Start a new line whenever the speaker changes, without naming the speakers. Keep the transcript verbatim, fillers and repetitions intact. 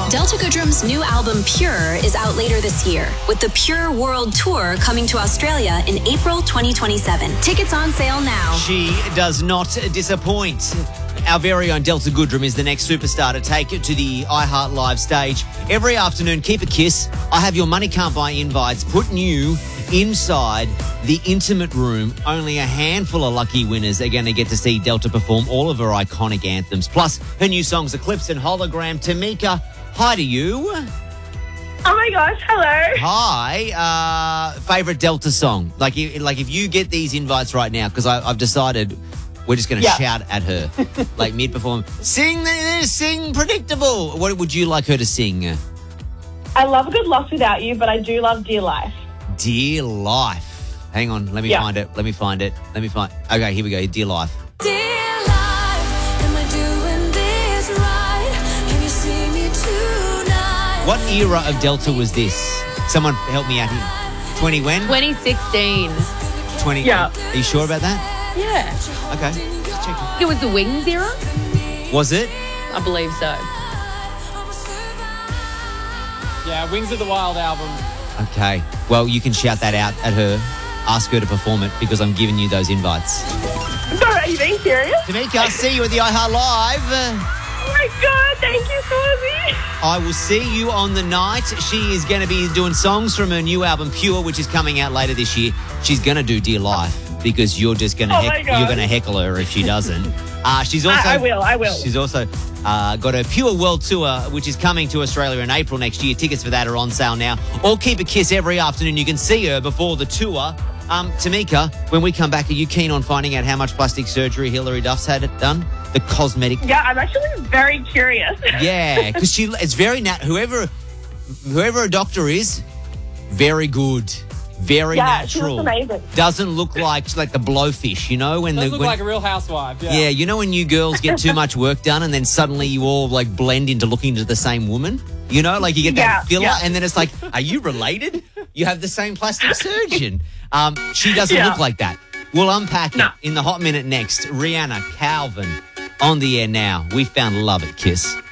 Delta Goodrum's new album, Pure, is out later this year, with the Pure World Tour coming to Australia in April twenty twenty-seven. Tickets on sale now.
She does not disappoint. Our very own Delta Goodrum is the next superstar to take it to the iHeart Live stage. Every afternoon, keep a kiss. I have your Money Can't Buy invites putting you inside the intimate room. Only a handful of lucky winners are going to get to see Delta perform all of her iconic anthems. Plus, her new songs Eclipse and Hologram. Tamika, hi to you.
Oh my gosh, hello.
Hi. Uh, favourite Delta song? Like, like if you get these invites right now, because I've decided we're just going to
Yeah.
shout at her, like mid-performance. Sing, sing Predictable. What would you like her to sing?
I love a good Lost Without You, but I do love Dear Life.
Dear Life. Hang on, let me
Yeah.
find it. Let me find it. Let me find. Okay, here we go. Dear Life.
Dear life, am I doing this right? Can you see me tonight?
What era of Delta was this? Someone help me out here. twenty when?
twenty sixteen.
twenty.
Yeah.
Are you sure about that?
Yeah.
Okay. Just checking.
It was the Wings era?
Was it?
I believe so.
Yeah, Wings of the Wild album.
Okay. Well, you can shout that out at her. Ask her to perform it because I'm giving you those invites.
No, are you being serious?
Tamika, I'll see you at the iHeart Live.
Oh my God, thank you, Susie.
I will see you on the night. She is going to be doing songs from her new album, Pure, which is coming out later this year. She's going to do Dear Life because you're just going to
Oh
heck-
my God.
you're going to heckle her if she doesn't. Uh, she's also
I, I will, I will.
She's also uh, got her Pure World Tour, which is coming to Australia in April next year. Tickets for that are on sale now. Or keep a kiss every afternoon. You can see her before the tour. Um, Tamika, when we come back, are you keen on finding out how much plastic surgery Hilary Duff's had it done? The cosmetic.
Yeah, I'm actually very curious.
Yeah, because she it's very nat. Whoever whoever a doctor is, very good. Very
Yeah, she
natural.
looks amazing.
Doesn't look like like the blowfish, you know, when
Does
the
look
when,
like a real housewife. Yeah.
yeah, you know when you girls get too much work done and then suddenly you all like blend into looking to the same woman. You know, like you get that
Yeah,
filler
yeah.
and then it's like, are you related? You have the same plastic surgeon. Um, she doesn't
Yeah.
look like that. We'll unpack
No.
it in the hot minute next. Rihanna, Calvin, on the air now. We found love at Kiss.